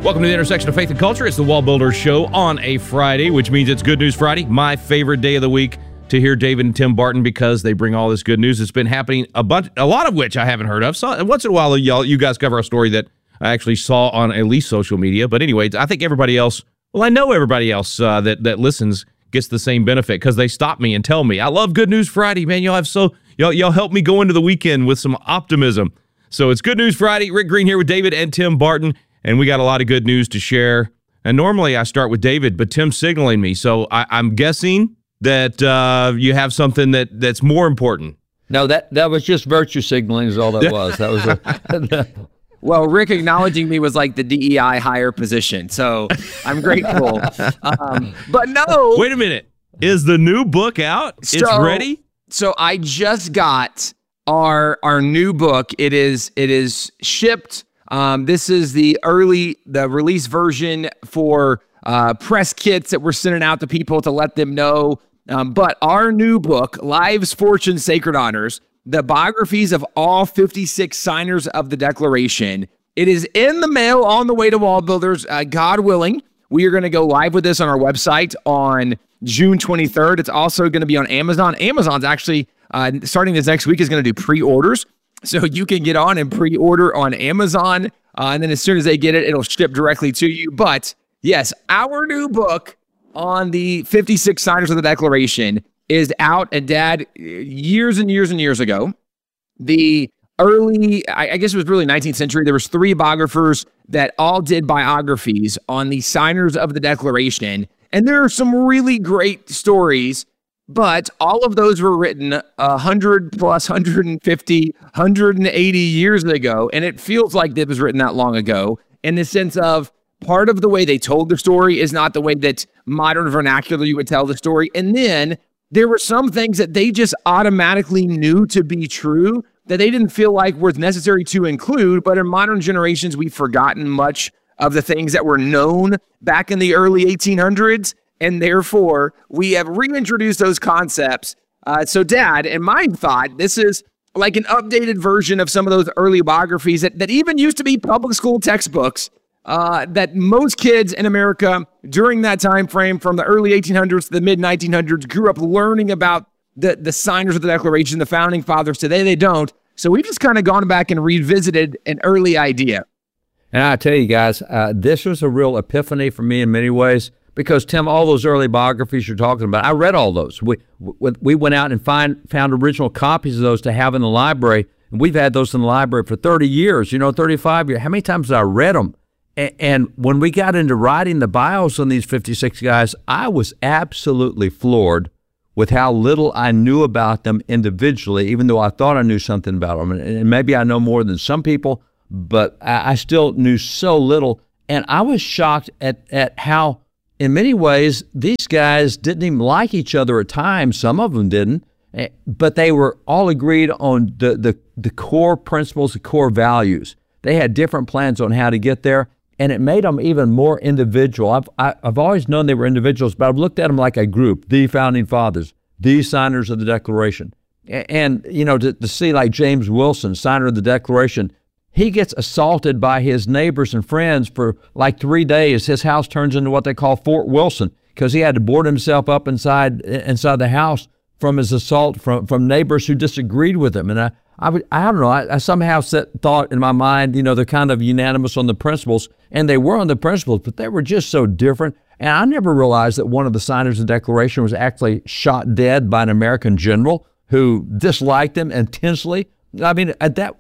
Welcome to the intersection of faith and culture. It's the Wall Builder Show on a Friday, which means it's Good News Friday, my favorite day of the week to hear David and Tim Barton because they bring all this good news. It's been happening, a lot of which I haven't heard of. So once in a while, you guys cover a story that I actually saw on at least social media. But anyway, I think everybody else, I know everybody else that listens gets the same benefit because they stop me and tell me, I love Good News Friday, man. Y'all help me go into the weekend with some optimism. So it's Good News Friday. Rick Green here with David and Tim Barton. And we got a lot of good news to share. And normally I start with David, but Tim's signaling me. So I'm guessing that you have something that's more important. No, that was just virtue signaling is all that was. That was Well, Rick acknowledging me was like the DEI higher position. So I'm grateful. But no. Wait a minute. Is the new book out? It's ready? So I just got our new book. It is shipped. This is the release version for press kits that we're sending out to people to let them know. But our new book, Lives, Fortunes, Sacred Honors, the biographies of all 56 signers of the Declaration. It is in the mail on the way to Wall Builders. God willing, we are going to go live with this on our website on June 23rd. It's also going to be on Amazon. Amazon's actually, starting this next week, is going to do pre-orders. So you can get on and pre-order on Amazon, and then as soon as they get it, it'll ship directly to you. But yes, our new book on the 56 signers of the Declaration is out. And Dad, years and years and years ago, the early, I guess it was really 19th century, there was 3 biographers that all did biographies on the signers of the Declaration. And there are some really great stories. But all of those were written 100 plus, 150, 180 years ago. And it feels like it was written that long ago in the sense of part of the way they told the story is not the way that modern vernacular you would tell the story. And then there were some things that they just automatically knew to be true that they didn't feel like were necessary to include. But in modern generations, we've forgotten much of the things that were known back in the early 1800s. And therefore, we have reintroduced those concepts. So, Dad, in my thought, this is like an updated version of some of those early biographies that even used to be public school textbooks that most kids in America during that time frame from the early 1800s to the mid-1900s grew up learning about the signers of the Declaration, the founding fathers. Today, they don't. So we've just kind of gone back and revisited an early idea. And I tell you guys, this was a real epiphany for me in many ways. Because, Tim, all those early biographies you're talking about, I read all those. We went out and found original copies of those to have in the library, and we've had those in the library for 30 years, 35 years. How many times did I read them? And when we got into writing the bios on these 56 guys, I was absolutely floored with how little I knew about them individually, even though I thought I knew something about them. And maybe I know more than some people, but I still knew so little. And I was shocked at how, in many ways, these guys didn't even like each other at times. Some of them didn't, but they were all agreed on the core principles, the core values. They had different plans on how to get there, and it made them even more individual. I've always known they were individuals, but I've looked at them like a group, the Founding Fathers, the signers of the Declaration. And to see like James Wilson, signer of the Declaration, he gets assaulted by his neighbors and friends for like 3 days. His house turns into what they call Fort Wilson because he had to board himself up inside the house from his assault from neighbors who disagreed with him. And I don't know, I somehow thought in my mind, they're kind of unanimous on the principles, and they were on the principles, but they were just so different. And I never realized that one of the signers of the Declaration was actually shot dead by an American general who disliked him intensely. I mean,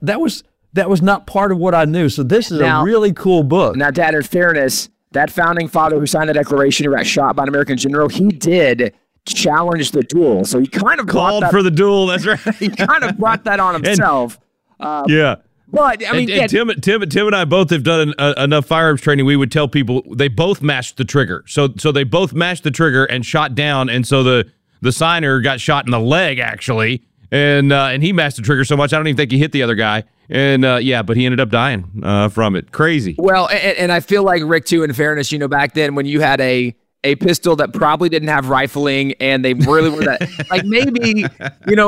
that was not part of what I knew. So this is a really cool book. Now, Dad, in fairness, that founding father who signed the Declaration who got shot by an American general, he did challenge the duel. So he kind of called for the duel. That's right. He kind of brought that on himself. Yeah. But I mean, Tim and I both have done enough firearms training. We would tell people they both mashed the trigger. So they both mashed the trigger and shot down. And so the signer got shot in the leg actually, and he mashed the trigger so much I don't even think he hit the other guy. And but he ended up dying from it. Crazy. Well, and I feel like Rick too. In fairness, back then when you had a pistol that probably didn't have rifling, and they really were that like maybe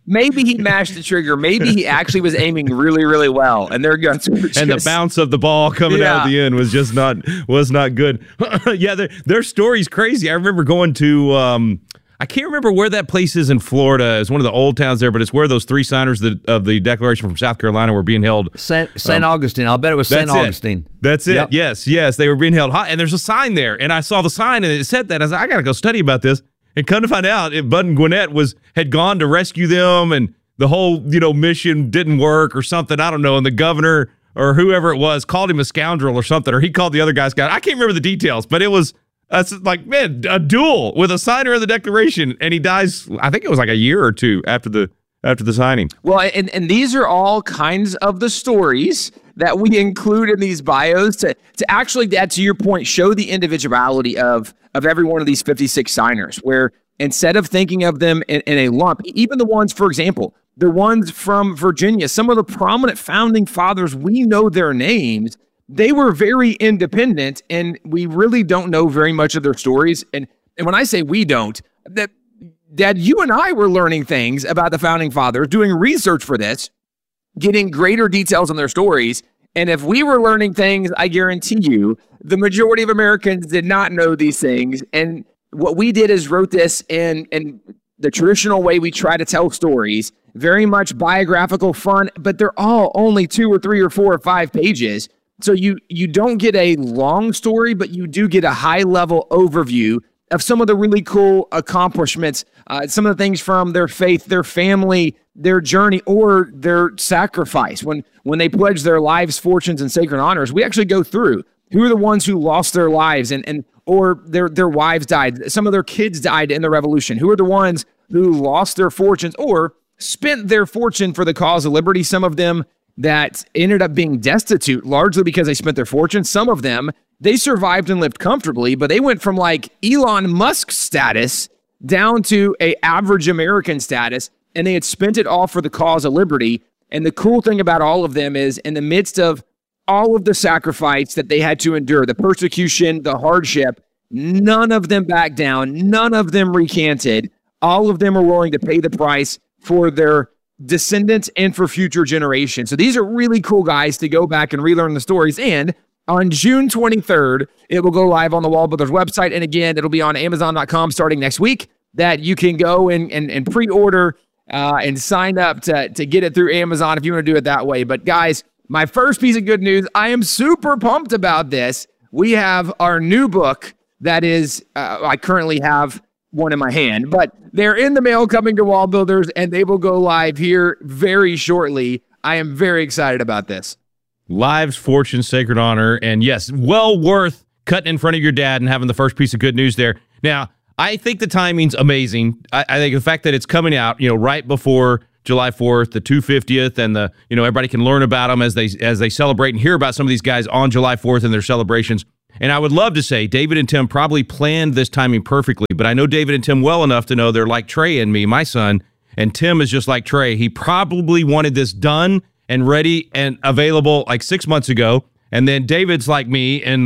maybe he mashed the trigger. Maybe he actually was aiming really, really well, and their guns were just... And the bounce of the ball coming out at the end was just not good. Yeah, their story's crazy. I remember going to I can't remember where that place is in Florida. It's one of the old towns there, but it's where those three signers of the Declaration from South Carolina were being held. St. Augustine. I'll bet it was St. Augustine. That's it. Yep. Yes. They were being held high. And there's a sign there. And I saw the sign, and it said that. I was like, I got to go study about this. And come to find out, Bud and Gwinnett had gone to rescue them, and the whole mission didn't work or something. I don't know. And the governor or whoever it was called him a scoundrel or something, or he called the other guys. I can't remember the details, but it was... like, man, a duel with a signer of the Declaration, and he dies, I think it was like a year or two after the signing. Well, and these are all kinds of the stories that we include in these bios to actually, to your point, show the individuality of every one of these 56 signers, where instead of thinking of them in a lump, even the ones, for example, the ones from Virginia, some of the prominent founding fathers, we know their names. They were very independent, and we really don't know very much of their stories. And when I say we don't, that Dad, you and I were learning things about the founding fathers, doing research for this, getting greater details on their stories. And if we were learning things, I guarantee you, the majority of Americans did not know these things. And what we did is wrote this in the traditional way we try to tell stories, very much biographical, fun, but they're all only 2 or 3 or 4 or 5 pages. So you don't get a long story, but you do get a high-level overview of some of the really cool accomplishments, some of the things from their faith, their family, their journey, or their sacrifice. When they pledge their lives, fortunes, and sacred honors, we actually go through who are the ones who lost their lives or their wives died. Some of their kids died in the revolution. Who are the ones who lost their fortunes or spent their fortune for the cause of liberty? Some of them that ended up being destitute largely because they spent their fortune. Some of them, they survived and lived comfortably, but they went from like Elon Musk status down to a average American status, and they had spent it all for the cause of liberty. And the cool thing about all of them is, in the midst of all of the sacrifice that they had to endure, the persecution, the hardship, none of them backed down, none of them recanted. All of them are willing to pay the price for their descendants and for future generations. So these are really cool guys to go back and relearn the stories. And on June 23rd, it will go live on the Wall Builders website. And again, it'll be on Amazon.com starting next week, that you can go and pre-order and sign up to get it through Amazon if you want to do it that way. But guys, my first piece of good news, I am super pumped about this. We have our new book that is, I currently have one in my hand, but they're in the mail coming to Wall Builders, and they will go live here very shortly. I am very excited about this. Lives, fortune, sacred honor, and yes, well worth cutting in front of your dad and having the first piece of good news there. Now, I think the timing's amazing. I think the fact that it's coming out, right before July 4th, the 250th, and everybody can learn about them as they celebrate and hear about some of these guys on July 4th and their celebrations. And I would love to say David and Tim probably planned this timing perfectly, but I know David and Tim well enough to know they're like Trey and me, my son, and Tim is just like Trey. He probably wanted this done and ready and available like 6 months ago. And then David's like me and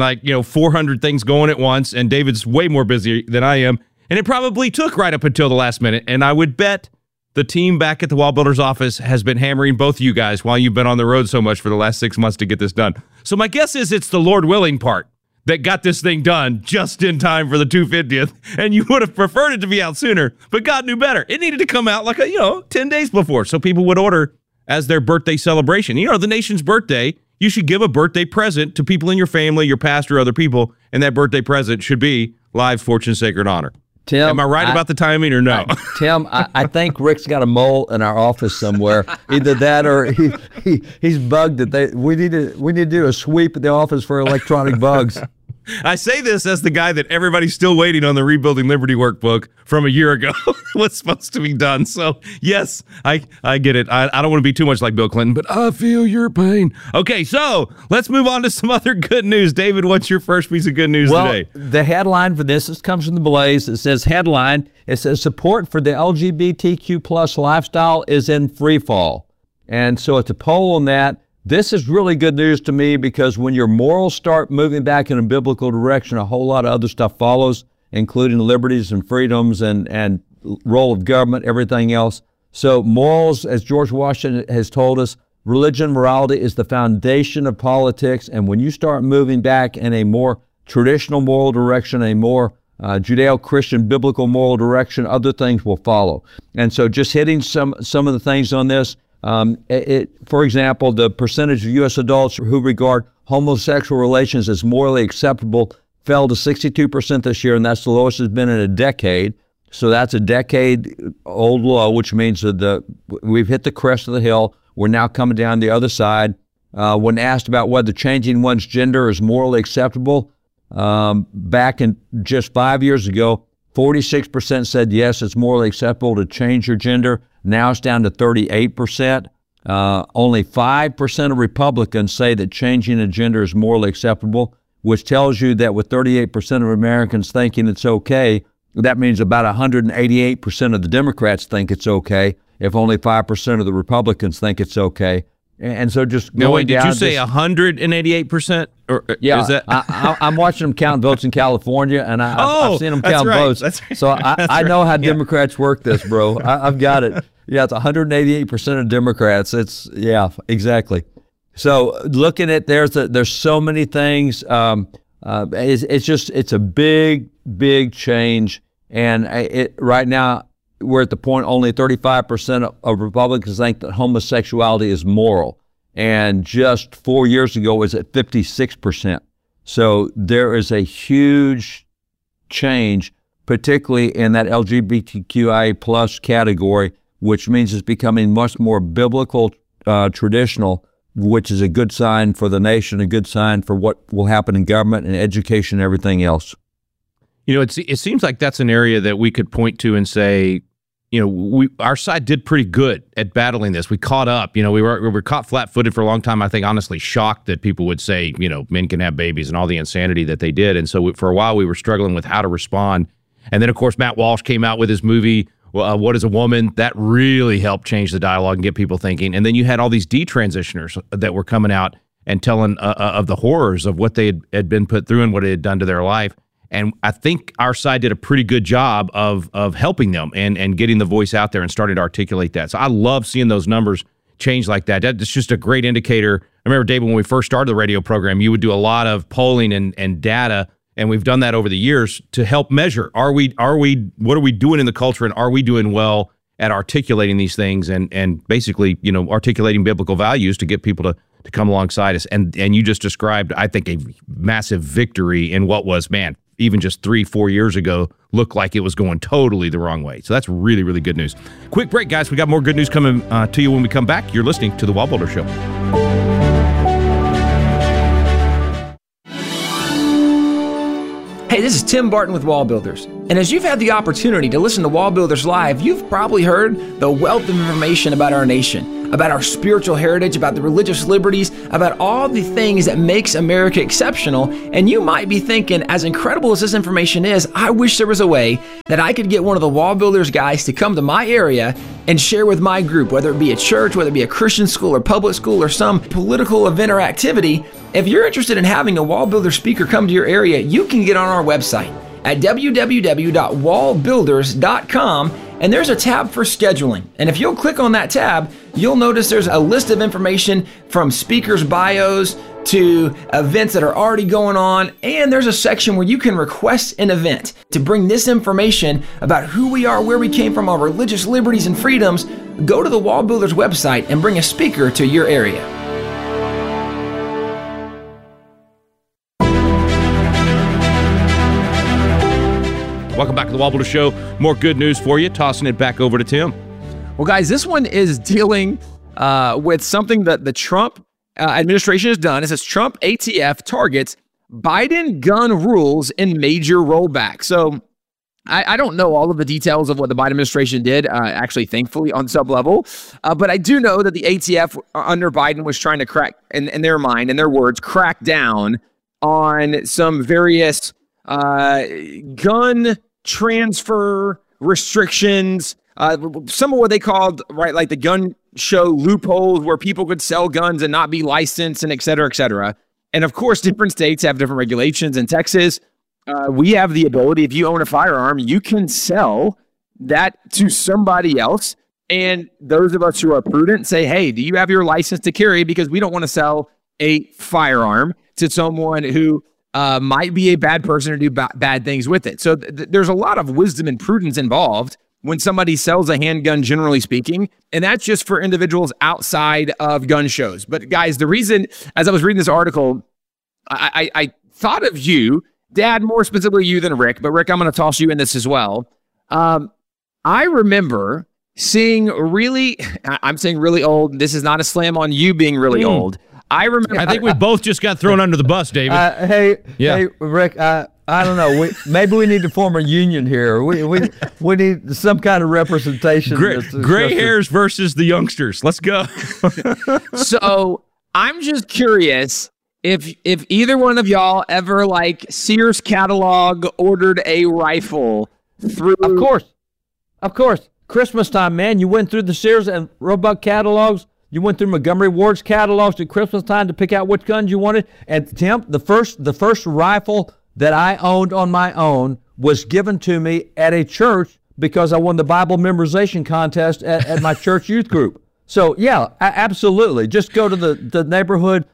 400 things going at once, and David's way more busy than I am. And it probably took right up until the last minute. And I would bet the team back at the Wall Builders office has been hammering both you guys while you've been on the road so much for the last 6 months to get this done. So my guess is it's the Lord willing part that got this thing done just in time for the 250th, and you would have preferred it to be out sooner, but God knew better. It needed to come out 10 days before, so people would order as their birthday celebration. The nation's birthday, you should give a birthday present to people in your family, your pastor, other people, and that birthday present should be lives, fortune, sacred honor. Tim, am I right about the timing or no? Tim, I think Rick's got a mole in our office somewhere. Either that or he's bugged it. We need to do a sweep at the office for electronic bugs. I say this as the guy that everybody's still waiting on the Rebuilding Liberty workbook from a year ago was supposed to be done. So, yes, I get it. I don't want to be too much like Bill Clinton, but I feel your pain. Okay, so let's move on to some other good news. David, what's your first piece of good news today? The headline for this comes from the Blaze. It says headline. It says support for the LGBTQ plus lifestyle is in free fall. And so it's a poll on that. This is really good news to me because when your morals start moving back in a biblical direction, a whole lot of other stuff follows, including liberties and freedoms and role of government, everything else. So morals, as George Washington has told us, religion, morality is the foundation of politics. And when you start moving back in a more traditional moral direction, a more Judeo-Christian biblical moral direction, other things will follow. And so just hitting some of the things on this, for example, the percentage of U.S. adults who regard homosexual relations as morally acceptable fell to 62% this year, and that's the lowest it's been in a decade. So that's a decade-old low, which means that we've hit the crest of the hill. We're now coming down the other side. When asked about whether changing one's gender is morally acceptable, back in just 5 years ago, 46% said yes, it's morally acceptable to change your gender. Now it's down to 38%. Only 5% of Republicans say that changing a gender is morally acceptable, which tells you that with 38% of Americans thinking it's okay, that means about 188% of the Democrats think it's okay, if only 5% of the Republicans think it's okay. And so just going did down... you say 188%? Yeah, is that... I'm watching them count votes in California, and I've seen them count votes. So I know how Democrats work this, bro. I've got it. Yeah, it's 188% of Democrats. Yeah, exactly. So looking at there's so many things. It's a big change, and right now we're at the point only 35% of Republicans think that homosexuality is moral, and just 4 years ago it was at 56%. So there is a huge change, particularly in that LGBTQIA plus category, which means it's becoming much more biblical, traditional, which is a good sign for the nation, a good sign for what will happen in government and education and everything else. You know, it seems like that's an area that we could point to and say, you know, our side did pretty good at battling this. We caught up. You know, we were caught flat-footed for a long time. I think, honestly, shocked that people would say, you know, men can have babies and all the insanity that they did. And so for a while, we were struggling with how to respond. And then, of course, Matt Walsh came out with his movie, What is a Woman? That really helped change the dialogue and get people thinking. And then you had all these detransitioners that were coming out and telling of the horrors of what they had been put through and what it had done to their life. And I think our side did a pretty good job of helping them and getting the voice out there and starting to articulate that. So I love seeing those numbers change like that. That's just a great indicator. I remember, David, when we first started the radio program, you would do a lot of polling and data, and we've done that over the years to help measure. What are we doing in the culture, and are we doing well at articulating these things and basically, you know, articulating biblical values to get people to come alongside us. And you just described, I think, a massive victory in what was, man, even just 3-4 years ago, looked like it was going totally the wrong way. So that's really, really good news. Quick break, guys. We got more good news coming to you when we come back. You're listening to The Wall Builder Show. Hey, this is Tim Barton with Wall Builders. And as you've had the opportunity to listen to Wall Builders Live, you've probably heard the wealth of information about our nation, about our spiritual heritage, about the religious liberties, about all the things that makes America exceptional. And you might be thinking, as incredible as this information is, I wish there was a way that I could get one of the Wall Builders guys to come to my area and share with my group, whether it be a church, whether it be a Christian school or public school or some political event or activity. If you're interested in having a Wall Builder speaker come to your area, you can get on our website at www.wallbuilders.com, and there's a tab for scheduling. And if you'll click on that tab, you'll notice there's a list of information from speakers' bios to events that are already going on, and there's a section where you can request an event to bring this information about who we are, where we came from, our religious liberties and freedoms. Go to the Wall Builders website and bring a speaker to your area. Welcome back to the Wall Builder Show. More good news for you. Tossing it back over to Tim. Well, guys, this one is dealing with something that the Trump administration has done. It says Trump ATF targets Biden gun rules in major rollback. So I don't know all of the details of what the Biden administration did, actually, thankfully, on sub level. But I do know that the ATF under Biden was trying to crack, in their mind, in their words, crack down on some various gun transfer restrictions, some of what they called, right, like the gun show loopholes where people could sell guns and not be licensed, and et cetera, et cetera. And of course, different states have different regulations. In Texas, we have the ability, if you own a firearm, you can sell that to somebody else And those of us who are prudent say, hey, do you have your license to carry? Because we don't want to sell a firearm to someone who might be a bad person or do bad things with it. So there's a lot of wisdom and prudence involved when somebody sells a handgun, generally speaking, and that's just for individuals outside of gun shows. But guys, the reason, as I was reading this article, I thought of you, Dad, more specifically you than Rick, but Rick, I'm going to toss you in this as well. I remember seeing I'm saying really old. This is not a slam on you being really old. I remember. I think we both just got thrown under the bus, David. Hey, Rick. I don't know. Maybe we need to form a union here. We need some kind of representation. Gray hairs versus the youngsters. Let's go. So I'm just curious if either one of y'all ever like Sears catalog ordered a rifle through. Of course. Christmas time, man. You went through the Sears and Roebuck catalogs. You went through Montgomery Ward's catalogs at Christmas time to pick out which guns you wanted. And Tim, the first rifle that I owned on my own was given to me at a church because I won the Bible memorization contest at my church youth group. So yeah, absolutely. Just go to the neighborhood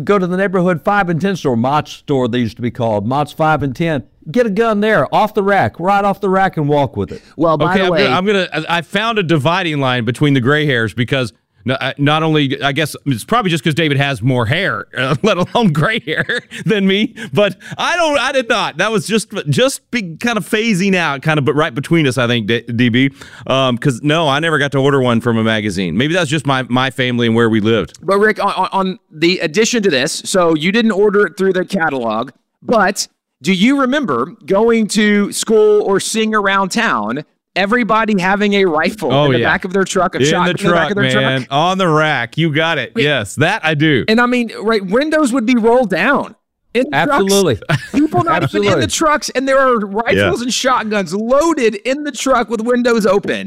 5 and 10 store, Mott's store they used to be called, Mott's 5 and 10. Get a gun there, right off the rack, and walk with it. Well, by the way, I found a dividing line between the gray hairs because not only, I guess it's probably just because David has more hair, let alone gray hair than me, but I did not. That was just be kind of phasing out, but right between us, I think, DB. Because no, I never got to order one from a magazine. Maybe that's just my family and where we lived. But Rick, on the addition to this, so you didn't order it through the catalog, but do you remember going to school or seeing around town everybody having a rifle in the back of their truck, shotgun in the back of their truck? On the rack. You got it. Yes, that I do. And I mean, right, windows would be rolled down. Absolutely. People not even in the trucks, and there are rifles and shotguns loaded in the truck with windows open.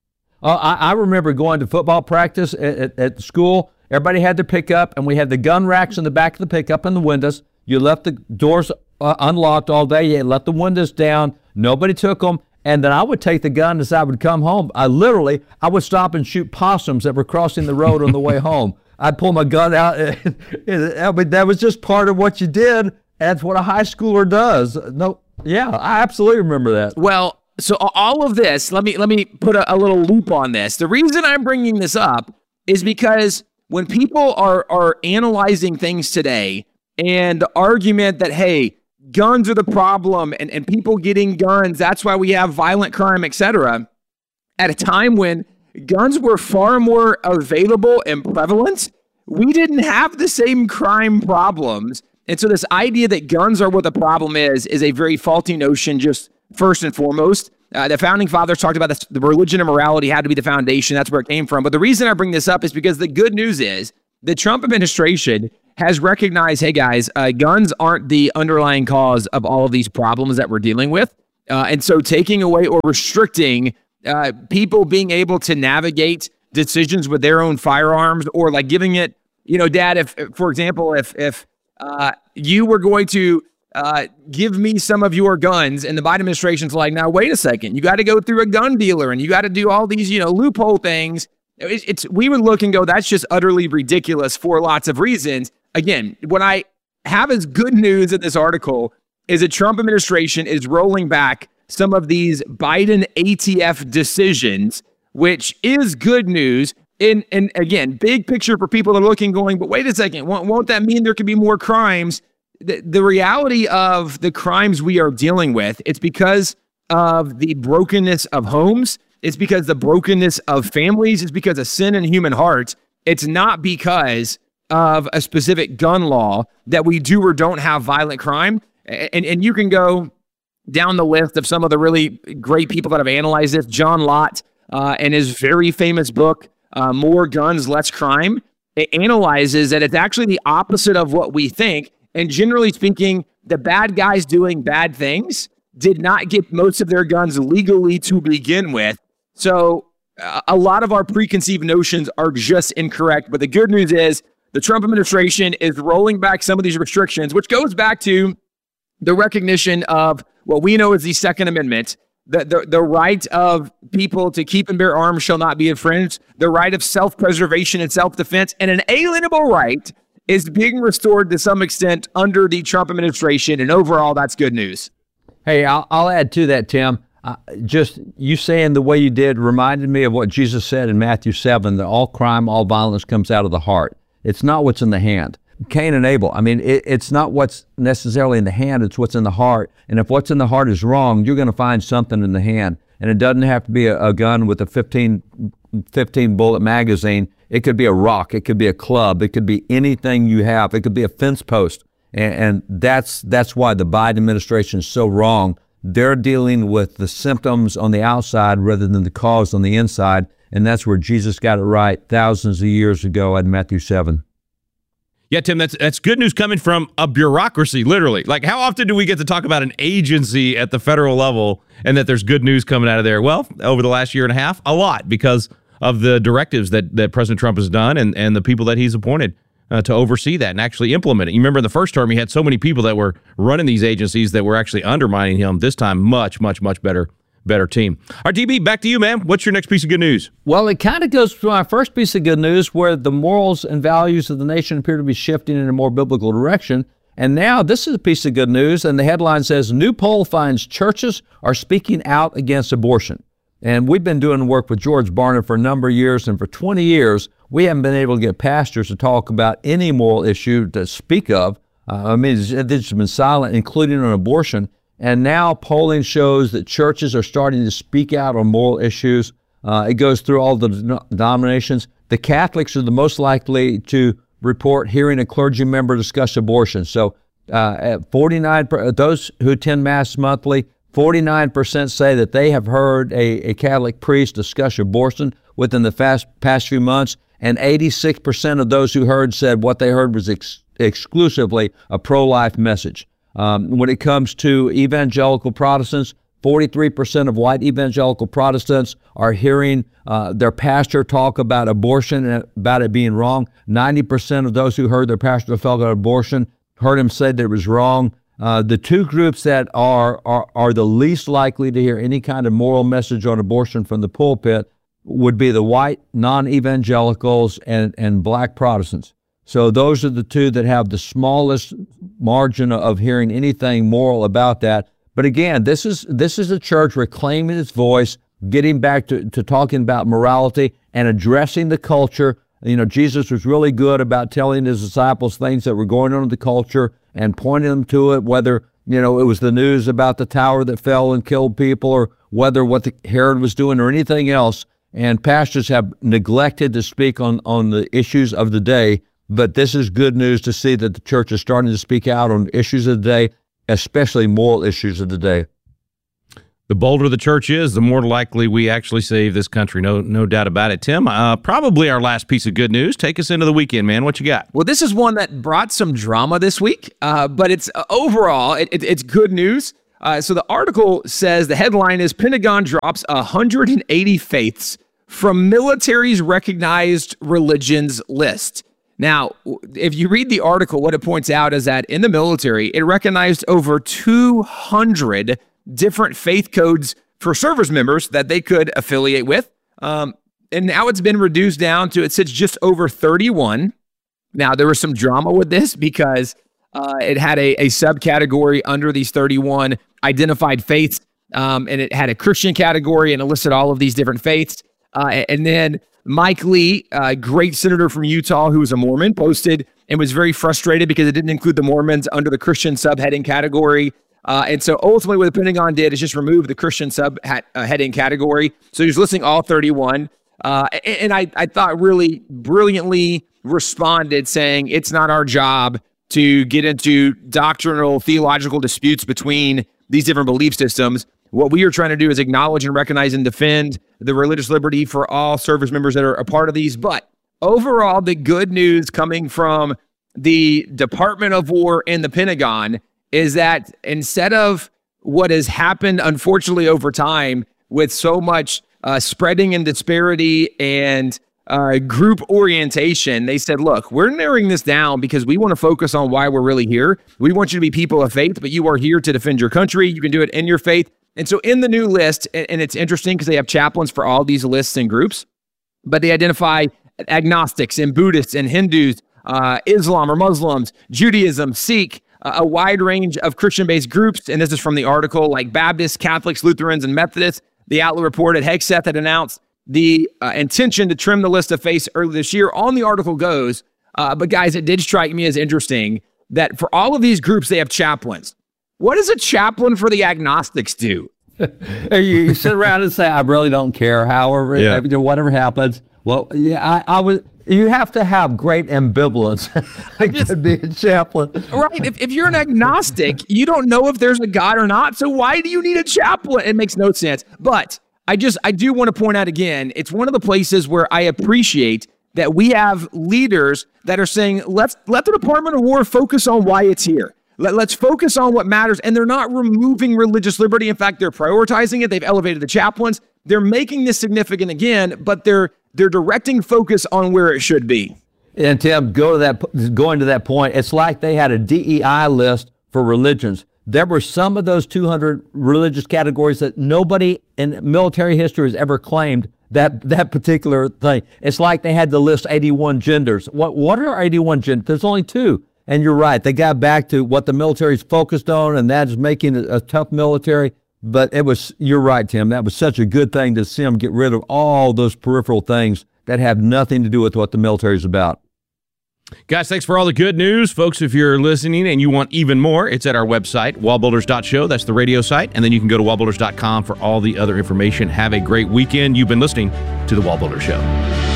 I remember going to football practice at school. Everybody had their pickup, and we had the gun racks in the back of the pickup and the windows. You left the doors unlocked all day. You let the windows down. Nobody took them. And then I would take the gun as I would come home. I would stop and shoot possums that were crossing the road on the way home. I'd pull my gun out. I mean, that was just part of what you did. That's what a high schooler does. I absolutely remember that. Well, so all of this, let me put a little loop on this. The reason I'm bringing this up is because when people are analyzing things today and the argument that, hey, guns are the problem and people getting guns, that's why we have violent crime, etc. At a time when guns were far more available and prevalent, we didn't have the same crime problems. And so this idea that guns are what the problem is a very faulty notion, just first and foremost. The founding fathers talked about this, the religion and morality had to be the foundation. That's where it came from. But the reason I bring this up is because the good news is the Trump administration has recognized, hey guys, guns aren't the underlying cause of all of these problems that we're dealing with. And so taking away or restricting people being able to navigate decisions with their own firearms, or like giving it, Dad, if for example, if you were going to give me some of your guns, and the Biden administration's like, now wait a second, you got to go through a gun dealer and you got to do all these, loophole things. We would look and go, that's just utterly ridiculous for lots of reasons. Again, what I have as good news in this article is the Trump administration is rolling back some of these Biden ATF decisions, which is good news. And again, big picture for people that are looking, going, but wait a second, won't that mean there could be more crimes? The reality of the crimes we are dealing with, it's because of the brokenness of homes. It's because the brokenness of families. It's because of sin in human hearts. It's not because of a specific gun law that we do or don't have violent crime. And you can go down the list of some of the really great people that have analyzed this. John Lott, in his very famous book, More Guns, Less Crime, it analyzes that it's actually the opposite of what we think. And generally speaking, the bad guys doing bad things did not get most of their guns legally to begin with. So a lot of our preconceived notions are just incorrect. But the good news is the Trump administration is rolling back some of these restrictions, which goes back to the recognition of what we know as the Second Amendment, The right of people to keep and bear arms shall not be infringed. The right of self-preservation and self-defense, and an alienable right is being restored to some extent under the Trump administration. And overall, that's good news. Hey, I'll add to that, Tim. Just you saying the way you did reminded me of what Jesus said in Matthew 7, that all crime, all violence comes out of the heart. It's not what's in the hand. Cain and Abel, I mean, it's not what's necessarily in the hand, it's what's in the heart. And if what's in the heart is wrong, you're going to find something in the hand. And it doesn't have to be a gun with a 15 bullet magazine. It could be a rock. It could be a club. It could be anything you have. It could be a fence post. And that's why the Biden administration is so wrong. They're dealing with the symptoms on the outside rather than the cause on the inside. And that's where Jesus got it right thousands of years ago in Matthew 7. Yeah, Tim, that's good news coming from a bureaucracy, literally. Like, how often do we get to talk about an agency at the federal level and that there's good news coming out of there? Well, over the last year and a half, a lot, because of the directives that President Trump has done and the people that he's appointed to oversee that and actually implement it. You remember in the first term, he had so many people that were running these agencies that were actually undermining him. This time, much better team. All right, DB, back to you, man. What's your next piece of good news? Well, it kind of goes to my first piece of good news, where the morals and values of the nation appear to be shifting in a more biblical direction. And now this is a piece of good news, and the headline says, new poll finds churches are speaking out against abortion. And we've been doing work with George Barna for a number of years, and for 20 years, we haven't been able to get pastors to talk about any moral issue to speak of. It's been silent, including on abortion. And now polling shows that churches are starting to speak out on moral issues. It goes through all the denominations. The Catholics are the most likely to report hearing a clergy member discuss abortion. So at 49, those who attend Mass monthly, 49% say that they have heard a Catholic priest discuss abortion within the past few months, and 86% of those who heard said what they heard was exclusively a pro-life message. When it comes to evangelical Protestants, 43% of white evangelical Protestants are hearing their pastor talk about abortion and about it being wrong. 90% of those who heard their pastor talk about abortion heard him say that it was wrong. The two groups that are the least likely to hear any kind of moral message on abortion from the pulpit would be the white non-evangelicals and black Protestants. So those are the two that have the smallest margin of hearing anything moral about that. But again, this is a church reclaiming its voice, getting back to talking about morality and addressing the culture. You know, Jesus was really good about telling his disciples things that were going on in the culture and pointing them to it, whether, it was the news about the tower that fell and killed people, or whether what Herod was doing or anything else. And pastors have neglected to speak on the issues of the day. But this is good news to see that the church is starting to speak out on issues of the day, especially moral issues of the day. The bolder the church is, the more likely we actually save this country. No doubt about it. Tim, probably our last piece of good news. Take us into the weekend, man. What you got? Well, this is one that brought some drama this week, but it's overall, it's good news. So the article says, the headline is, Pentagon drops 180 faiths from military's recognized religions list. Now, if you read the article, what it points out is that in the military, it recognized over 200 different faith codes for service members that they could affiliate with. And now it's been reduced down to, it sits just over 31. Now, there was some drama with this because it had a subcategory under these 31 identified faiths, and it had a Christian category and it listed all of these different faiths. And then Mike Lee, a great senator from Utah who was a Mormon, posted and was very frustrated because it didn't include the Mormons under the Christian subheading category. And so ultimately what the Pentagon did is just remove the Christian subheading category. So he was listing all 31. And I thought really brilliantly responded saying, it's not our job to get into doctrinal theological disputes between these different belief systems. What we are trying to do is acknowledge and recognize and defend the religious liberty for all service members that are a part of these. But overall, the good news coming from the Department of War and the Pentagon is that instead of what has happened, unfortunately, over time with so much spreading and disparity and group orientation, they said, look, we're narrowing this down because we want to focus on why we're really here. We want you to be people of faith, but you are here to defend your country. You can do it in your faith And so in the new list, and it's interesting because they have chaplains for all these lists and groups, but they identify agnostics and Buddhists and Hindus, Islam or Muslims, Judaism, Sikh, a wide range of Christian-based groups. And this is from the article, like Baptists, Catholics, Lutherans, and Methodists. The outlet reported Hegseth had announced the intention to trim the list of faiths early this year. On the article goes, but guys, it did strike me as interesting that for all of these groups, they have chaplains. What does a chaplain for the agnostics do? You sit around and say, I really don't care, however, whatever happens. Well, yeah, I was. You have to have great ambivalence to be a chaplain. Right. If you're an agnostic, you don't know if there's a God or not. So why do you need a chaplain? It makes no sense. But I do want to point out again, it's one of the places where I appreciate that we have leaders that are saying, let the Department of War focus on why it's here. Let's focus on what matters. And they're not removing religious liberty. In fact, they're prioritizing it. They've elevated the chaplains. They're making this significant again, but they're directing focus on where it should be. And Tim, going to that point, it's like they had a DEI list for religions. There were some of those 200 religious categories that nobody in military history has ever claimed that particular thing. It's like they had to list 81 genders. What are 81 genders? There's only 2. And you're right. They got back to what the military's focused on, and that is making a tough military. But you're right, Tim. That was such a good thing to see them get rid of all those peripheral things that have nothing to do with what the military is about. Guys, thanks for all the good news. Folks, if you're listening and you want even more, it's at our website, wallbuilders.show. That's the radio site. And then you can go to wallbuilders.com for all the other information. Have a great weekend. You've been listening to The Wall Builder Show.